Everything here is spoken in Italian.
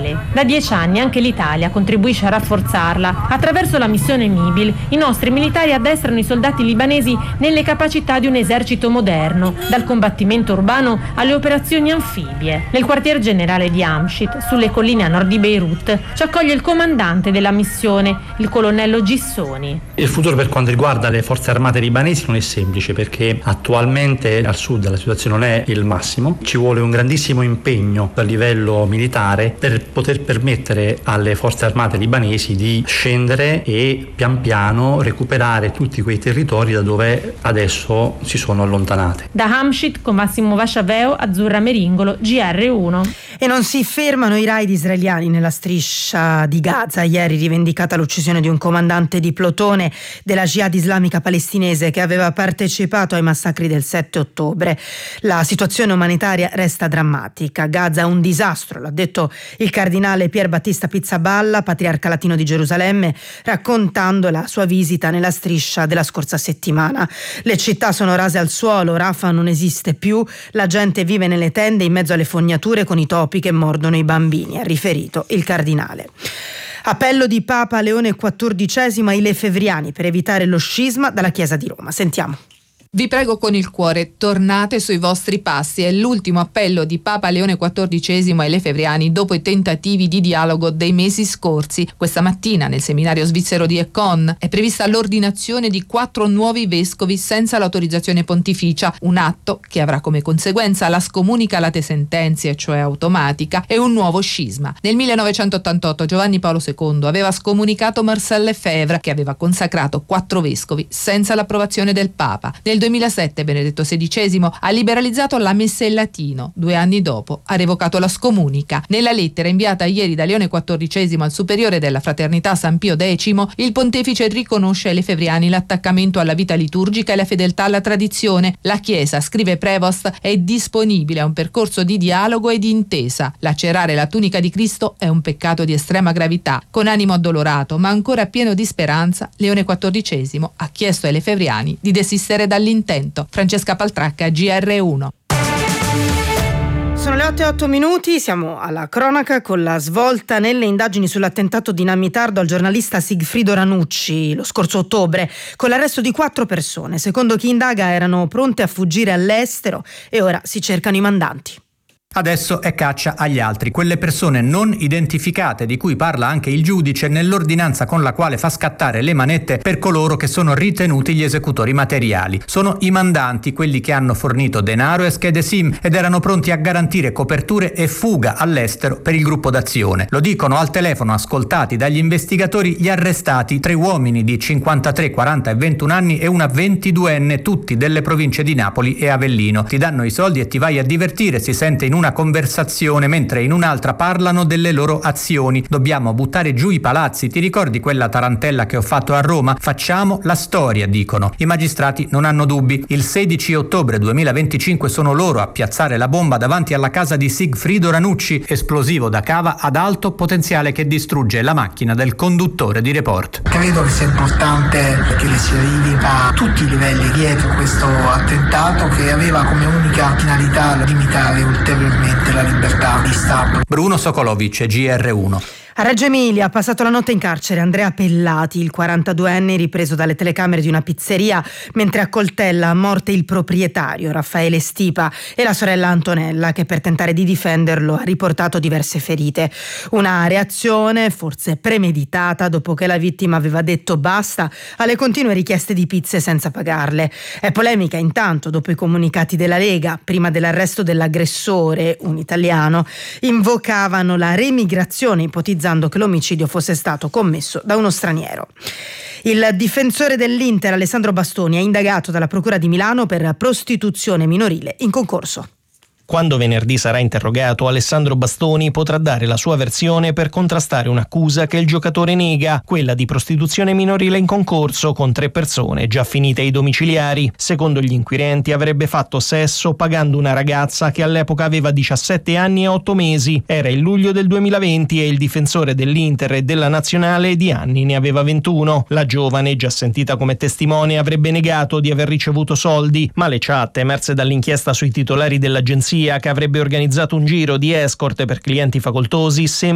globale. Da 10 anni anche l'Italia contribuisce a rafforzarla. Attraverso la missione Mibil i nostri militari addestrano i soldati libanesi nelle capacità di un esercito moderno, dal combattimento urbano alle operazioni anfibie. Nel quartier generale di Amshit, sulle colline a nord di Beirut, ci accoglie il comandante della missione, il colonnello Gissoni. Il futuro per quanto riguarda le forze armate libanesi non è semplice, perché attualmente al sud la situazione non è il massimo. Ci vuole un grandissimo impegno a livello militare per poter permettere alle forze armate libanesi di scendere e pian piano recuperare tutti quei territori da dove adesso si sono allontanate. Da Amshit con Massimo Vasciaveo, Azzurra Meringolo, GR1. E non si fermano i raid israeliani nella striscia di Gaza. Ieri rivendicata l'uccisione di un comandante di plotone della Jihad islamica palestinese che aveva partecipato ai massacri del 7 ottobre. La situazione umanitaria resta drammatica. Gaza è un disastro, l'ha detto il cardinale Pier Battista Pizzaballa, patriarca latino di Gerusalemme, raccontando la sua visita nella striscia della scorsa settimana. Le città sono rase al suolo, Rafah non esiste più, la gente vive nelle tende in mezzo alle fognature con i topi che mordono i bambini, ha riferito il cardinale. Appello di Papa Leone XIV ai lefevriani per evitare lo scisma dalla Chiesa di Roma. Sentiamo. Vi prego con il cuore, tornate sui vostri passi. È l'ultimo appello di Papa Leone XIV ai lefevriani dopo i tentativi di dialogo dei mesi scorsi. Questa mattina nel seminario svizzero di Econ è prevista l'ordinazione di 4 nuovi vescovi senza l'autorizzazione pontificia, un atto che avrà come conseguenza la scomunica late sentenze, cioè automatica, e un nuovo scisma. Nel 1988 Giovanni Paolo II aveva scomunicato Marcel Lefebvre, che aveva consacrato 4 vescovi senza l'approvazione del Papa. Nel 2007 Benedetto XVI ha liberalizzato la messa in latino. 2 anni dopo ha revocato la scomunica. Nella lettera inviata ieri da Leone XIV al superiore della Fraternità San Pio X, il pontefice riconosce ai lefevriani l'attaccamento alla vita liturgica e la fedeltà alla tradizione. La Chiesa, scrive Prevost, è disponibile a un percorso di dialogo e di intesa. Lacerare la tunica di Cristo è un peccato di estrema gravità. Con animo addolorato, ma ancora pieno di speranza, Leone XIV ha chiesto ai lefevriani di desistere dall'intento. Francesca Paltracca, GR1. Sono le 8:08, siamo alla cronaca con la svolta nelle indagini sull'attentato dinamitardo al giornalista Sigfrido Ranucci lo scorso ottobre, con l'arresto di 4 persone. Secondo chi indaga erano pronte a fuggire all'estero e ora si cercano i mandanti. Adesso è caccia agli altri, quelle persone non identificate di cui parla anche il giudice nell'ordinanza con la quale fa scattare le manette per coloro che sono ritenuti gli esecutori materiali. Sono i mandanti, quelli che hanno fornito denaro e schede SIM ed erano pronti a garantire coperture e fuga all'estero per il gruppo d'azione. Lo dicono al telefono, ascoltati dagli investigatori, gli arrestati, 3 uomini di 53, 40 e 21 anni e una 22enne, tutti delle province di Napoli e Avellino. Ti danno i soldi e ti vai a divertire, si sente in una conversazione, mentre in un'altra parlano delle loro azioni. Dobbiamo buttare giù i palazzi, ti ricordi quella tarantella che ho fatto a Roma? Facciamo la storia, dicono. I magistrati non hanno dubbi. Il 16 ottobre 2025 sono loro a piazzare la bomba davanti alla casa di Sigfrido Ranucci, esplosivo da cava ad alto potenziale che distrugge la macchina del conduttore di Report. Credo che sia importante che le si arrivi a tutti i livelli dietro questo attentato, che aveva come unica finalità limitare ulteriormente la libertà di stampa. Bruno Sokolovic, GR1. A Reggio Emilia ha passato la notte in carcere Andrea Pellati, il 42enne ripreso dalle telecamere di una pizzeria mentre accoltella a morte il proprietario Raffaele Stipa e la sorella Antonella, che per tentare di difenderlo ha riportato diverse ferite. Una reazione forse premeditata dopo che la vittima aveva detto basta alle continue richieste di pizze senza pagarle. È polemica intanto dopo i comunicati della Lega, prima dell'arresto dell'aggressore, un italiano, invocavano la remigrazione ipotizzando che l'omicidio fosse stato commesso da uno straniero. Il difensore dell'Inter Alessandro Bastoni è indagato dalla Procura di Milano per prostituzione minorile in concorso. Quando venerdì sarà interrogato, Alessandro Bastoni potrà dare la sua versione per contrastare un'accusa che il giocatore nega, quella di prostituzione minorile in concorso con 3 persone già finite ai domiciliari. Secondo gli inquirenti avrebbe fatto sesso pagando una ragazza che all'epoca aveva 17 anni e 8 mesi. Era il luglio del 2020 e il difensore dell'Inter e della nazionale di anni ne aveva 21. La giovane, già sentita come testimone, avrebbe negato di aver ricevuto soldi, ma le chat emerse dall'inchiesta sui titolari dell'agenzia che avrebbe organizzato un giro di escort per clienti facoltosi